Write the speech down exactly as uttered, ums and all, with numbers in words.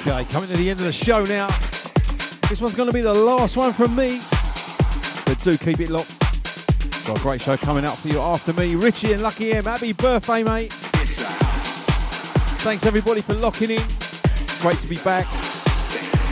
Okay, coming to the end of the show now. This one's going to be the last one from me, but do keep it locked. Got a great show coming up for you after me. Richie and Lucky M, happy birthday, mate. Thanks everybody for locking in. Great to be back.